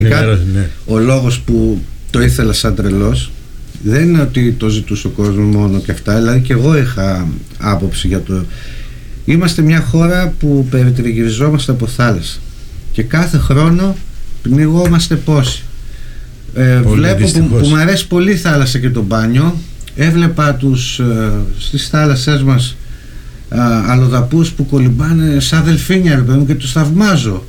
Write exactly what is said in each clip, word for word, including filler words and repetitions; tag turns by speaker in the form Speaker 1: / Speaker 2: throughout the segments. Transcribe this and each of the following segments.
Speaker 1: Ναι. Ο λόγος που το ήθελα σαν τρελός δεν είναι ότι το ζητούσε ο κόσμος μόνο και αυτά, δηλαδή και εγώ είχα άποψη για το. Είμαστε μια χώρα που περιτριγυριζόμαστε από θάλασσα και κάθε χρόνο πνιγόμαστε πόσοι. Ε, βλέπω που, που μου αρέσει πολύ η θάλασσα και το μπάνιο. Έβλεπα τους ε, στις θάλασσές μας ε, αλλοδαπούς που κολυμπάνε σαν δελφίνια, ρε παιδί μου, και τους θαυμάζω.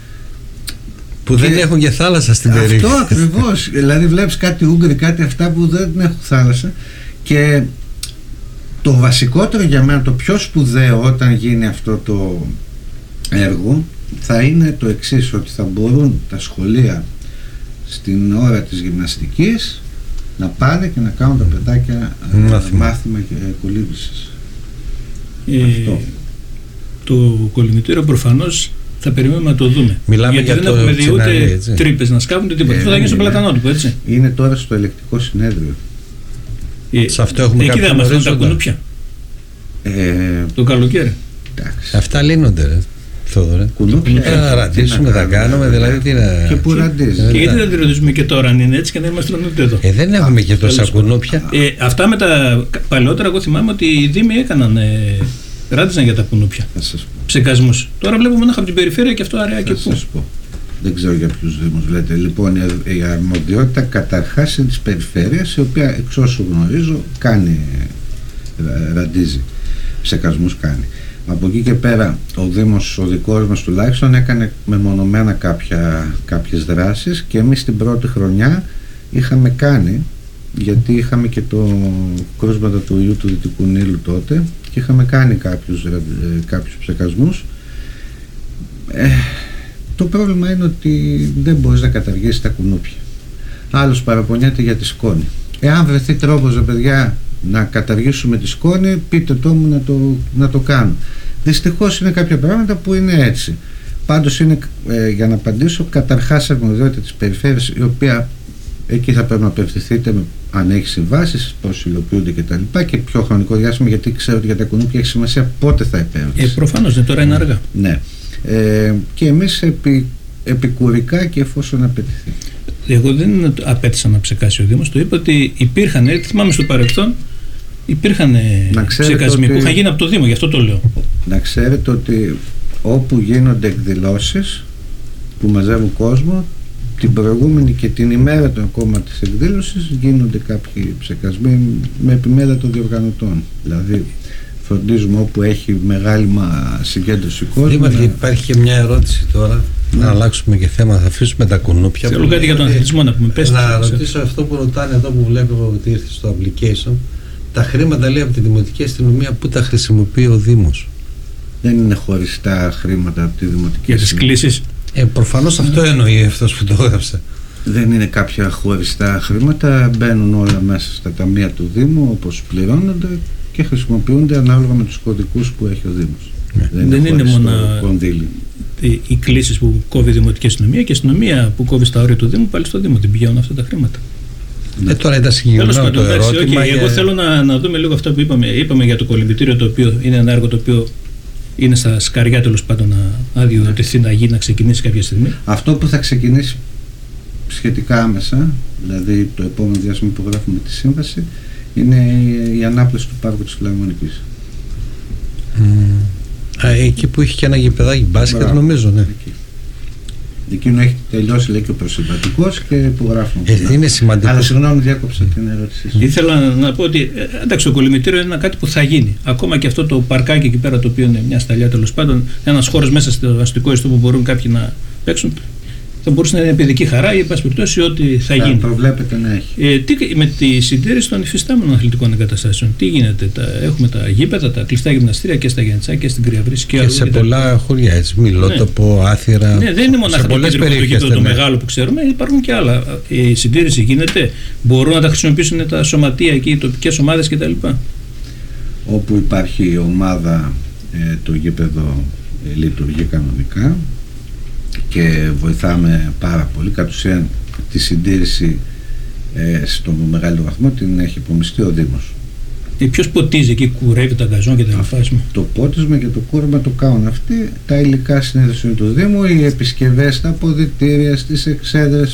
Speaker 2: Που και δεν έχουν και θάλασσα στην περιοχή.
Speaker 1: Αυτό ακριβώς. Δηλαδή βλέπεις κάτι Ούγγροι, κάτι αυτά που δεν έχουν θάλασσα. Και το βασικότερο για μένα, το πιο σπουδαίο όταν γίνει αυτό το έργο, θα είναι το εξής, ότι θα μπορούν τα σχολεία στην ώρα της γυμναστικής να πάνε και να κάνουν τα παιδάκια μάθημα, μάθημα και κολύμβησης.
Speaker 3: Ε, αυτό. Το κολυμβητήριο προφανώς θα περιμένουμε να το δούμε.
Speaker 2: Μιλάμε
Speaker 3: γιατί
Speaker 2: για
Speaker 3: δεν
Speaker 2: το
Speaker 3: έχουμε δει ούτε τρύπες να σκάβουν, ούτε τίποτα.
Speaker 1: Ε,
Speaker 3: Αυτό θα γίνει στο Πλατανότυπο, έτσι.
Speaker 1: Είναι τώρα στο ελεκτικό συνέδριο.
Speaker 2: Ε, Σε αυτό έχουμε
Speaker 3: εκεί δεν μαθαίνουν τα κουνούπια.
Speaker 1: Ε,
Speaker 3: το καλοκαίρι.
Speaker 1: Εντάξει.
Speaker 2: Αυτά λύνονται, ρε Θόδωρε.
Speaker 1: Κουνούπια.
Speaker 2: Θα ραντίσουμε, θα κάνουμε, δηλαδή τι να.
Speaker 1: Και που ραντίζει.
Speaker 3: Και γιατί δεν τη ρωτήσουμε και τώρα αν είναι έτσι και δεν είμαστε ούτε εδώ.
Speaker 2: Ε, δεν έχουμε και τόσα κουνούπια.
Speaker 3: Ε, αυτά με τα παλαιότερα, εγώ θυμάμαι ότι οι Δήμοι έκαναν. Ε, ράντιζαν για τα κουνούπια. Ψεκασμούς. Τώρα βλέπουμε μόνο από την περιφέρεια και αυτό αραιά και πού.
Speaker 1: Θα σας πω. Δεν ξέρω για ποιους Δήμους λέτε. Λοιπόν, η αρμοδιότητα καταρχάς είναι της περιφέρειας, η οποία εξ όσου γνωρίζω κάνει, ραντίζει. Ψεκασμούς κάνει. Από εκεί και πέρα ο Δήμος, ο δικός μας τουλάχιστον, έκανε μεμονωμένα κάποια, κάποιες δράσεις και εμείς την πρώτη χρονιά είχαμε κάνει, γιατί είχαμε και το κρούσματα του ιού του Δυτικού Νείλου τότε και είχαμε κάνει κάποιους, ε, κάποιους ψεκασμούς. Ε, το πρόβλημα είναι ότι δεν μπορείς να καταργήσεις τα κουνούπια. Άλλος παραπονιέται για τη σκόνη. Εάν βρεθεί τρόπος, ρε παιδιά, να καταργήσουμε τη σκόνη, πείτε το μου να το, να το κάνω. Δυστυχώς είναι κάποια πράγματα που είναι έτσι. Πάντως είναι, ε, για να απαντήσω, καταρχάς αρμοδιότητα της περιφέρειας, η οποία εκεί θα πρέπει να απευθυνθείτε αν έχει συμβάσεις, πώς υλοποιούνται κτλ. Και, και πιο χρονικό διάστημα, γιατί ξέρω ότι για τα κουνούπια έχει σημασία πότε θα επέμβεις.
Speaker 3: Ε, προφανώς, δεν τώρα είναι αργά.
Speaker 1: Ναι. Ε, και εμείς επί, επικουρικά και εφόσον απαιτηθεί.
Speaker 3: Εγώ δεν απέτησα να ψεκάσει ο Δήμος, το είπα ότι υπήρχαν, έτσι θυμάμαι στο παρελθόν, υπήρχαν ψεκασμοί ότι, που είχαν γίνει από το Δήμο, γι' αυτό το λέω.
Speaker 1: Να ξέρετε ότι όπου γίνονται εκδηλώσεις που μαζεύουν κόσμο, την προηγούμενη και την ημέρα του ακόμα της εκδήλωσης γίνονται κάποιοι ψεκασμοί με επιμέλεια των διοργανωτών. Δηλαδή φροντίζουμε όπου έχει μεγάλη συγκέντρωση κόσμου.
Speaker 2: Δήμαρχε, υπάρχει και μια ερώτηση τώρα. Ναι. Να αλλάξουμε και θέμα, θα αφήσουμε τα κουνούπια.
Speaker 3: Θέλω κάτι για τον αθλητισμό να πούμε. Πες,
Speaker 2: να ρωτήσω αυτό που ρωτάνε εδώ που βλέπω ότι ήρθε στο application. Τα χρήματα, λέει, από τη Δημοτική Αστυνομία, πού τα χρησιμοποιεί ο Δήμος?
Speaker 1: Δεν είναι χωριστά χρήματα από τη Δημοτική
Speaker 3: για τις κλήσεις.
Speaker 2: Ε, προφανώς αυτό εννοεί αυτός που το έγραψε.
Speaker 1: Δεν είναι κάποια χωριστά χρήματα, μπαίνουν όλα μέσα στα ταμεία του Δήμου όπως πληρώνονται και χρησιμοποιούνται ανάλογα με τους κωδικούς που έχει ο Δήμος.
Speaker 3: Ναι. Δεν, δεν είναι μόνο οι, οι κλήσεις που κόβει η Δημοτική Αστυνομία και η αστυνομία που κόβει στα όρια του Δήμου, πάλι στο Δήμο την πηγαίνουν αυτά τα χρήματα.
Speaker 2: Ναι. Ε, τώρα ήταν συγκεκριμένο το ερώτημα.
Speaker 3: Okay, για... Εγώ θέλω να, να δούμε λίγο αυτά που είπαμε. Είπαμε για το κολυμβητήριο, το οποίο είναι ένα έργο το οποίο είναι στα σκαριά, τέλος πάντων, να αδειοδοτηθεί, να γίνει, να ξεκινήσει κάποια στιγμή.
Speaker 1: Αυτό που θα ξεκινήσει σχετικά άμεσα, δηλαδή το επόμενο διάστημα που γράφουμε τη σύμβαση, είναι η ανάπλαση του πάρκου της Φιλαρμονικής.
Speaker 2: Mm. Α, εκεί που είχε και ένα γηπεδάκι μπάσκετ, Μπράβο. νομίζω, ναι.
Speaker 1: Εκεί. Εκείνο έχει τελειώσει, λέει, και ο προσυμβατικός και που γράφουμε.
Speaker 2: Ε, είναι σημαντικό.
Speaker 1: Αλλά συγγνώμη, διάκοψα την ερώτησή σας.
Speaker 3: Ήθελα να πω ότι εντάξει, το κολυμβητήριο είναι κάτι που θα γίνει. Ακόμα και αυτό το παρκάκι εκεί πέρα, το οποίο είναι μια σταλιά, τέλος πάντων, ένας χώρος μέσα στο αστικό ιστό που μπορούν κάποιοι να παίξουν. Θα μπορούσε να είναι παιδική χαρά ή, εν πάση περιπτώσει, ότι θα, θα γίνει.
Speaker 1: Προβλέπεται να έχει.
Speaker 3: Ε, τι, με τη συντήρηση των υφιστάμενων αθλητικών εγκαταστάσεων, τι γίνεται? Τα, έχουμε τα γήπεδα, τα κλειστά γυμναστήρια και στα Γιαννιτσά και στην Κρυαβρύση και,
Speaker 2: και σε πολλά τα... χωριά, έτσι. Μιλότοπο, ναι. Άθυρα.
Speaker 3: Ναι, δεν είναι μόνο αυτό το, το μεγάλο που ξέρουμε, υπάρχουν και άλλα. Η συντήρηση γίνεται, μπορούν να τα χρησιμοποιήσουν τα σωματεία εκεί, οι τοπικές ομάδες κτλ.
Speaker 1: Όπου υπάρχει ομάδα, ε, το γήπεδο ε, λειτουργεί κανονικά και βοηθάμε πάρα πολύ. Κατ' ουσίαν τη συντήρηση ε, στο μεγάλο βαθμό την έχει υπομειστεί ο Δήμος.
Speaker 3: Και ποιος ποτίζει εκεί, κουρεύει τα γκαζόν και τα λαφάσμα?
Speaker 1: Το πότισμα και το κούρεμα το κάνουν αυτοί. Τα υλικά συνέδεσης του Δήμου, οι επισκευές, τα αποδυτήρια στις εξέδρες